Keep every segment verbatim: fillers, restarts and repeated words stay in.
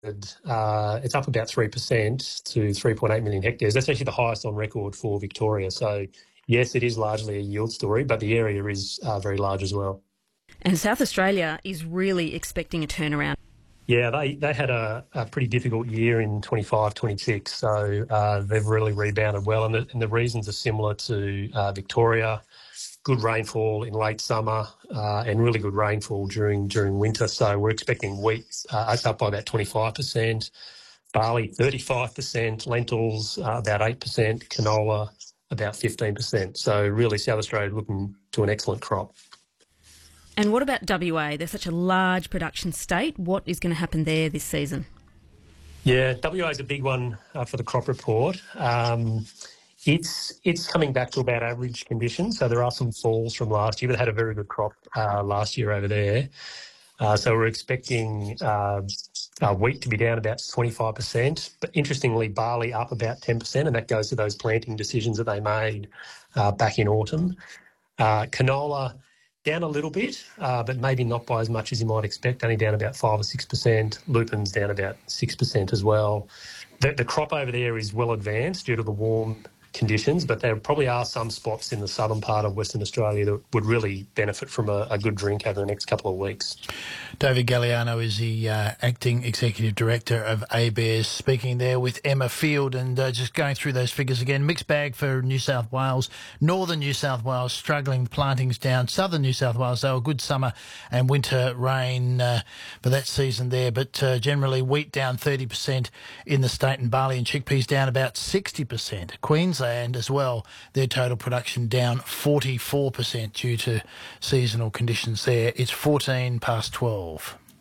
Uh, it's up about three percent to three point eight million hectares. That's actually the highest on record for Victoria. So, yes, it is largely a yield story, but the area is uh, very large as well. And South Australia is really expecting a turnaround. Yeah, they, they had a, a pretty difficult year in twenty-five, twenty-six, so uh, they've really rebounded well, and the, and the reasons are similar to uh, Victoria. Good rainfall in late summer uh, and really good rainfall during during winter. So we're expecting wheat uh, up by about twenty-five percent, barley thirty-five percent, lentils uh, about eight percent, canola about fifteen percent. So really South Australia looking to an excellent crop. And what about W A? They're such a large production state. What is going to happen there this season? Yeah, W A is a big one uh, for the crop report. Um, It's it's coming back to about average conditions. So there are some falls from last year, but had a very good crop uh, last year over there. Uh, so we're expecting uh, uh, wheat to be down about twenty-five percent. But interestingly, barley up about ten percent, and that goes to those planting decisions that they made uh, back in autumn. Uh, canola down a little bit, uh, but maybe not by as much as you might expect, only down about five or six percent. Lupin's down about six percent as well. The, the crop over there is well advanced due to the warm conditions, but there probably are some spots in the southern part of Western Australia that would really benefit from a, a good drink over the next couple of weeks. David Galliano is the uh, Acting Executive Director of ABARES, speaking there with Emma Field, and uh, just going through those figures again. Mixed bag for New South Wales. Northern New South Wales struggling, plantings down. Southern New South Wales, though, a good summer and winter rain uh, for that season there, but uh, generally wheat down thirty percent in the state, and barley and chickpeas down about sixty percent. Queensland as well, their total production down forty-four percent due to seasonal conditions there. It's fourteen past twelve.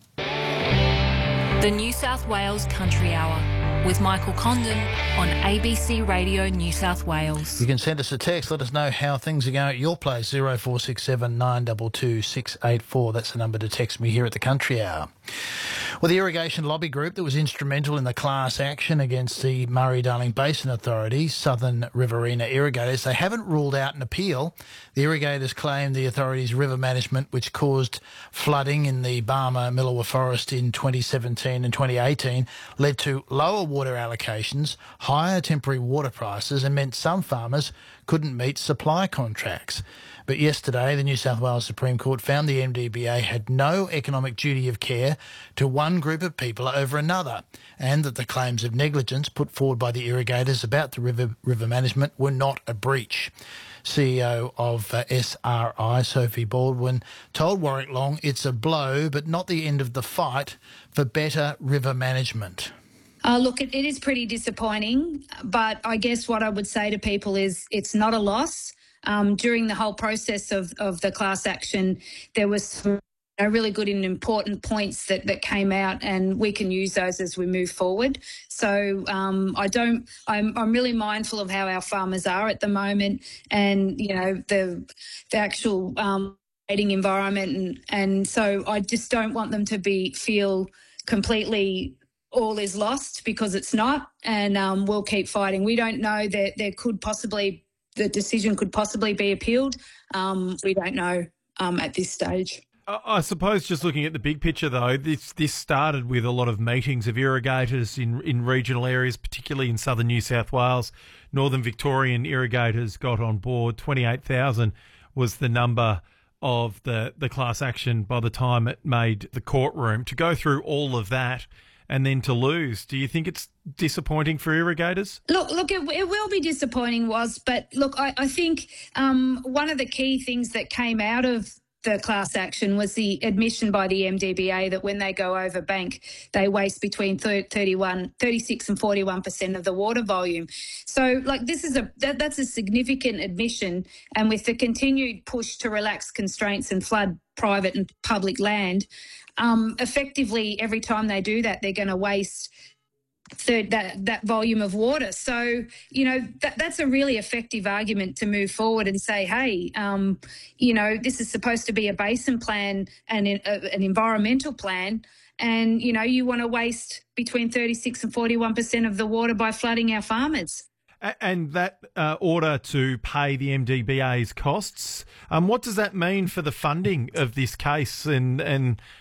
The New South Wales Country Hour with Michael Condon on A B C Radio New South Wales. You can send us a text. Let us know how things are going at your place. zero four six seven nine two two six eight four. That's the number to text me here at the Country Hour. Well, the irrigation lobby group that was instrumental in the class action against the Murray-Darling Basin Authority, Southern Riverina Irrigators, they haven't ruled out an appeal. The irrigators claim the authority's river management, which caused flooding in the Barmah-Millawa Forest in twenty seventeen and twenty eighteen, led to lower water allocations, higher temporary water prices, and meant some farmers couldn't meet supply contracts. But yesterday, the New South Wales Supreme Court found the M D B A had no economic duty of care to one group of people over another, and that the claims of negligence put forward by the irrigators about the river, river management were not a breach. C E O of uh, S R I, Sophie Baldwin, told Warwick Long it's a blow but not the end of the fight for better river management. Uh, look, it, it is pretty disappointing, but I guess what I would say to people is it's not a loss. Um, during the whole process of, of the class action, there was some you know, really good and important points that, that came out, and we can use those as we move forward. So um, I don't, I'm, I'm really mindful of how our farmers are at the moment, and, you know, the, the actual um, trading environment. And, and so I just don't want them to be, feel completely all is lost, because it's not, and um, we'll keep fighting. We don't know that there could possibly the decision could possibly be appealed. Um, we don't know um, at this stage. I suppose just looking at the big picture, though, this this started with a lot of meetings of irrigators in, in regional areas, particularly in southern New South Wales. Northern Victorian irrigators got on board. twenty-eight thousand was the number of the, the class action by the time it made the courtroom. To go through all of that and then to lose, do you think it's disappointing for irrigators? Look, look, it, it will be disappointing, was, but look, I, I think um, one of the key things that came out of the class action was the admission by the M D B A that when they go over bank, they waste between thirty-one, thirty-six and forty-one percent of the water volume. So, like, this is a that, that's a significant admission, and with the continued push to relax constraints and flood private and public land, um, effectively every time they do that, they're going to waste third that that volume of water. So, you know, that that's a really effective argument to move forward and say, hey, um, you know, this is supposed to be a basin plan and an, a, an environmental plan, and, you know, you want to waste between thirty-six and forty-one percent of the water by flooding our farmers. And that uh, order to pay the M D B A's costs, um, what does that mean for the funding of this case, and, and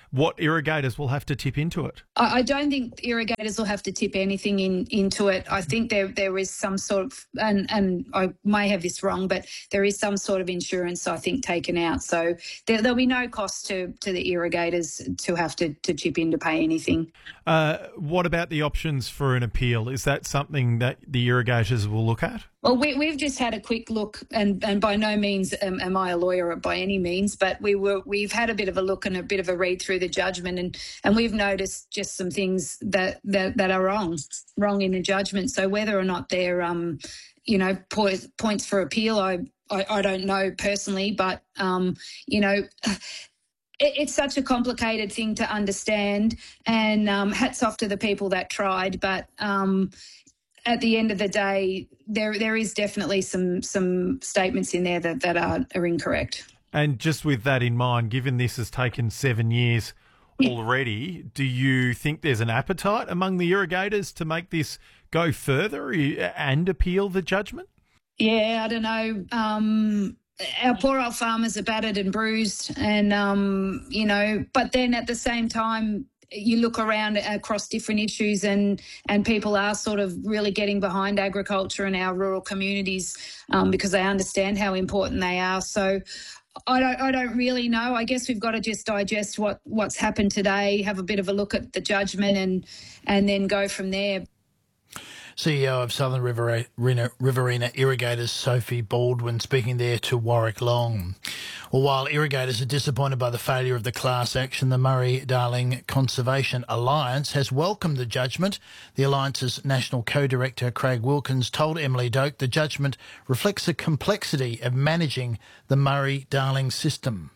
what irrigators will have to tip into it? I, I don't think irrigators will have to tip anything in into it. I think there there is some sort of, and, and I may have this wrong, but there is some sort of insurance, I think, taken out. So there, there'll be no cost to, to the irrigators to have to, to chip in to pay anything. Uh, what about the options for an appeal? Is that something that the irrigators will look at? Well, we, we've just had a quick look, and, and by no means am, am I a lawyer by any means, but we were we've had a bit of a look and a bit of a read through the judgment, and, and we've noticed just some things that, that, that are wrong, wrong in the judgment. So whether or not they're, um, you know, po- points for appeal, I, I, I don't know personally, but um, you know. It's such a complicated thing to understand, and um, hats off to the people that tried. But um, at the end of the day, there there is definitely some some statements in there that, that are, are incorrect. And just with that in mind, given this has taken seven years already, do you think there's an appetite among the irrigators to make this go further and appeal the judgment? Yeah, I don't know. Um, Our poor old farmers are battered and bruised, and, um, you know, but then at the same time, you look around across different issues, and, and people are sort of really getting behind agriculture in our rural communities um, because they understand how important they are. So I don't, I don't really know. I guess we've got to just digest what, what's happened today, have a bit of a look at the judgment, and and then go from there. C E O of Southern Riverina, Riverina Irrigators, Sophie Baldwin, speaking there to Warwick Long. Well, while irrigators are disappointed by the failure of the class action, the Murray-Darling Conservation Alliance has welcomed the judgment. The Alliance's National Co-Director, Craig Wilkins, told Emily Doak the judgment reflects the complexity of managing the Murray-Darling system.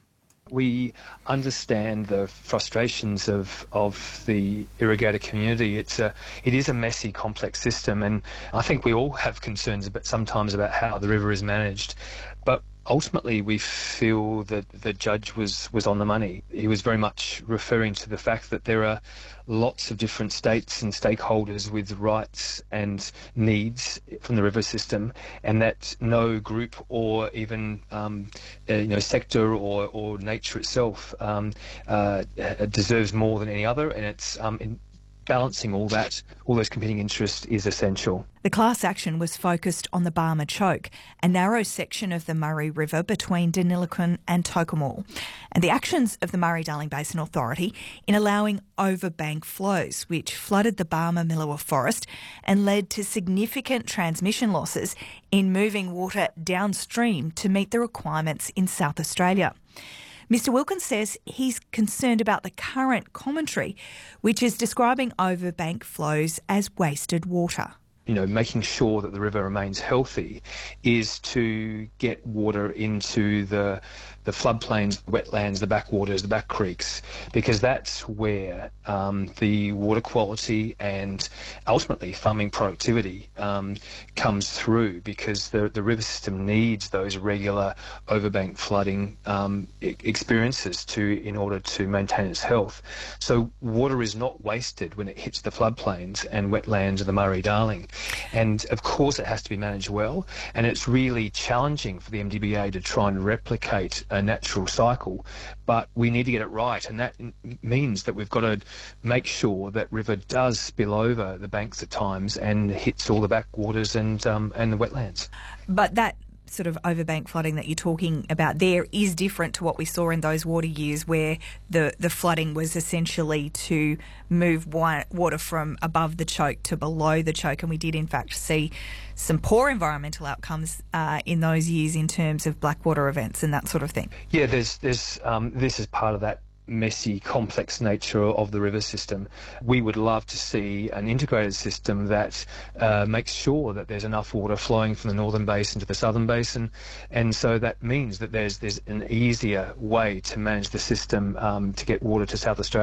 We understand the frustrations of of the irrigator community. It's a it is a messy, complex system, and I think we all have concerns about sometimes about how the river is managed. But ultimately, we feel that the judge was was on the money. He was very much referring to the fact that there are lots of different states and stakeholders with rights and needs from the river system, and that no group or even um, uh, you know sector or, or nature itself um, uh, deserves more than any other, and it's um, in balancing all that, all those competing interests is essential. The class action was focused on the Barmer Choke, a narrow section of the Murray River between Deniliquin and Tocumwal, and the actions of the Murray-Darling Basin Authority in allowing overbank flows, which flooded the Barmer-Milawa forest and led to significant transmission losses in moving water downstream to meet the requirements in South Australia. Mister Wilkins says he's concerned about the current commentary, which is describing overbank flows as wasted water. You know, making sure that the river remains healthy is to get water into the the floodplains, the wetlands, the backwaters, the back creeks, because that's where um, the water quality and ultimately farming productivity um, comes through, because the, the river system needs those regular overbank flooding um, experiences to in order to maintain its health. So water is not wasted when it hits the floodplains and wetlands of the Murray-Darling. And of course it has to be managed well, and it's really challenging for the M D B A to try and replicate a natural cycle, but we need to get it right, and that means that we've got to make sure that river does spill over the banks at times and hits all the backwaters and um, and the wetlands. But that sort of overbank flooding that you're talking about there is different to what we saw in those water years, where the, the flooding was essentially to move water from above the choke to below the choke, and we did in fact see some poor environmental outcomes uh, in those years in terms of blackwater events and that sort of thing. Yeah, there's there's um, this is part of that messy, complex nature of the river system. We would love to see an integrated system that uh, makes sure that there's enough water flowing from the northern basin to the southern basin, and so that means that there's there's an easier way to manage the system um, to get water to South Australia.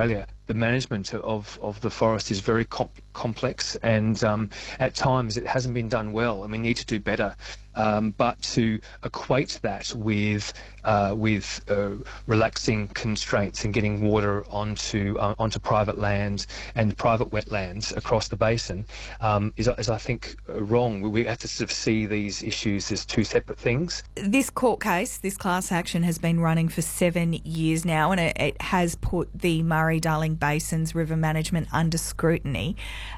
the management of, of the forest is very comp- complex, and um, at times it hasn't been done well, and we need to do better. Um, but to equate that with uh, with uh, relaxing constraints and getting water onto uh, onto private land and private wetlands across the basin um, is, is, I think, wrong. We have to sort of see these issues as two separate things. This court case, this class action, has been running for seven years now, and it, it has put the Murray-Darling Basin's river management under scrutiny.